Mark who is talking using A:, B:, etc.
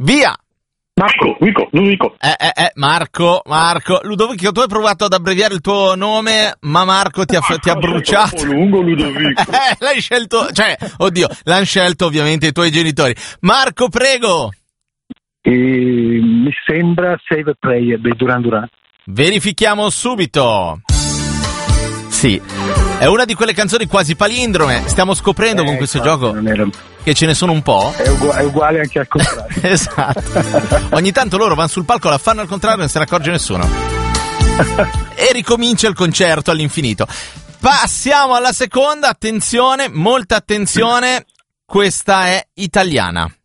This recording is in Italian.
A: Via!
B: Ludovico.
A: Marco. Ludovico, tu hai provato ad abbreviare il tuo nome, ma Marco ti ha bruciato.
B: Troppo lungo, Ludovico.
A: L'hai scelto, l'hanno scelto ovviamente i tuoi genitori. Marco, prego.
B: Mi sembra Save a Prayer dei Duran Duran.
A: Verifichiamo subito. Sì, è una di quelle canzoni quasi palindrome. Stiamo scoprendo con questo gioco che ce ne sono un po'.
B: È uguale anche al contrario.
A: Esatto. Ogni tanto loro vanno sul palco, la fanno al contrario e non se ne accorge nessuno. E ricomincia il concerto all'infinito. Passiamo alla seconda. Attenzione, molta attenzione. Questa è italiana.